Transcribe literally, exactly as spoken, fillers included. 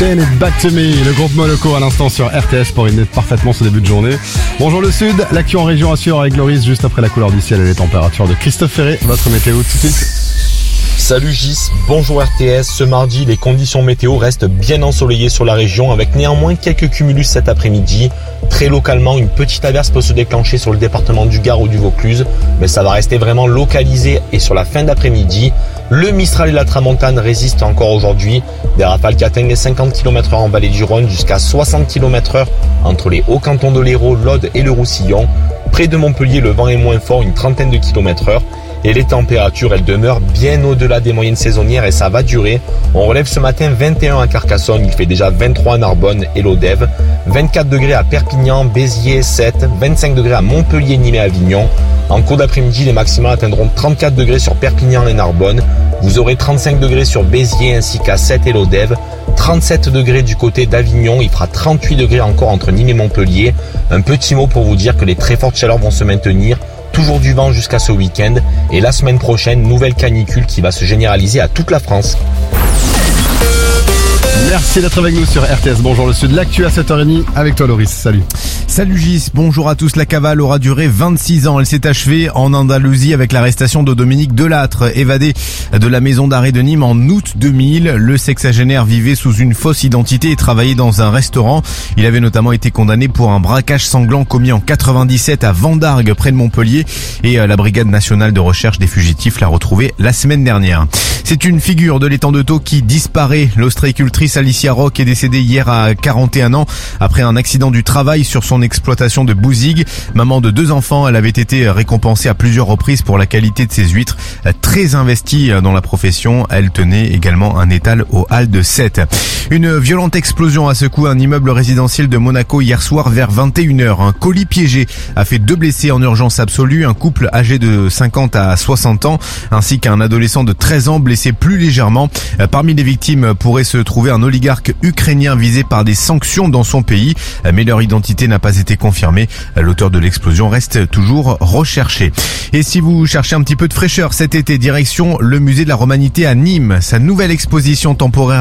Chain et Back to Me, le groupe Moloko à l'instant sur R T S pour une parfaitement ce début de journée. Bonjour le Sud, l'actu en région assure avec Loris juste après la couleur du ciel et les températures de Christophe Ferré. Votre météo tout de suite. Salut Gis, bonjour R T S. Ce mardi, les conditions météo restent bien ensoleillées sur la région avec néanmoins quelques cumulus cet après-midi. Très localement, une petite averse peut se déclencher sur le département du Gard ou du Vaucluse, mais ça va rester vraiment localisé et sur la fin d'après-midi. Le Mistral et la Tramontane résistent encore aujourd'hui. Des rafales qui atteignent les cinquante kilomètres heure en vallée du Rhône jusqu'à soixante kilomètres heure entre les hauts cantons de l'Hérault, l'Aude et le Roussillon. Près de Montpellier, le vent est moins fort, une trentaine de kilomètres heure. Et les températures, elles demeurent bien au-delà des moyennes saisonnières et ça va durer. On relève ce matin vingt et un à Carcassonne, il fait déjà vingt-trois à Narbonne et Lodève, vingt-quatre degrés à Perpignan, Béziers, Sète, vingt-cinq degrés à Montpellier, Nîmes et Avignon. En cours d'après-midi, les maximales atteindront trente-quatre degrés sur Perpignan et Narbonne. Vous aurez trente-cinq degrés sur Béziers ainsi qu'à Sète et Lodève. trente-sept degrés du côté d'Avignon, il fera trente-huit degrés encore entre Nîmes et Montpellier. Un petit mot pour vous dire que les très fortes chaleurs vont se maintenir. Toujours du vent jusqu'à ce week-end. Et la semaine prochaine, nouvelle canicule qui va se généraliser à toute la France. Merci d'être avec nous sur R T S. Bonjour le Sud, l'actu à sept heures trente avec toi Loris, salut. Salut Gis, bonjour à tous. La cavale aura duré vingt-six ans. Elle s'est achevée en Andalousie avec l'arrestation de Dominique Delattre, évadé de la maison d'arrêt de Nîmes en août deux mille. Le sexagénaire vivait sous une fausse identité et travaillait dans un restaurant. Il avait notamment été condamné pour un braquage sanglant commis en quatre-vingt-dix-sept à Vendargues près de Montpellier et la brigade nationale de recherche des fugitifs l'a retrouvé la semaine dernière. C'est une figure de l'étang de Thau qui disparaît. L'ostréicultrice Alicia Rock est décédée hier à quarante et un ans après un accident du travail sur son exploitation de Bouzigues. Maman de deux enfants, elle avait été récompensée à plusieurs reprises pour la qualité de ses huîtres. Très investie dans la profession, elle tenait également un étal aux Halles de Sète. Une violente explosion a secoué un immeuble résidentiel de Monaco hier soir vers vingt et une heures. Un colis piégé a fait deux blessés en urgence absolue, un couple âgé de cinquante à soixante ans ainsi qu'un adolescent de treize ans blessé plus légèrement. Parmi les victimes pourrait se trouver un oligarque ukrainien visé par des sanctions dans son pays, mais leur identité n'a pas été confirmée. L'auteur de l'explosion reste toujours recherché. Et si vous cherchez un petit peu de fraîcheur cet été, direction le musée de la Romanité à Nîmes. Sa nouvelle exposition temporaire